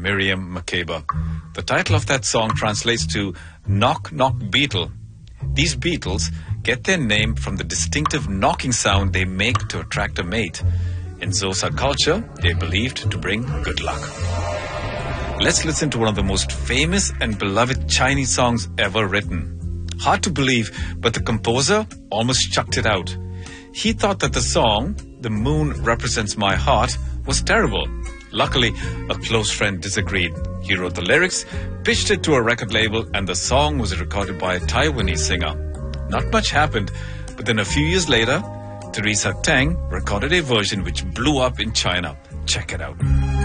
Miriam Makeba. The title of that song translates to Knock Knock Beetle. These beetles get their name from the distinctive knocking sound they make to attract a mate. In Xhosa culture, they're believed to bring good luck. Let's listen to one of the most famous and beloved Chinese songs ever written. Hard to believe, but the composer almost chucked it out. He thought that the song, The Moon Represents My Heart, was terrible. Luckily, a close friend disagreed. He wrote the lyrics, pitched it to a record label, and the song was recorded by a Taiwanese singer. Not much happened, but then a few years later, Teresa Teng recorded a version which blew up in China. Check it out.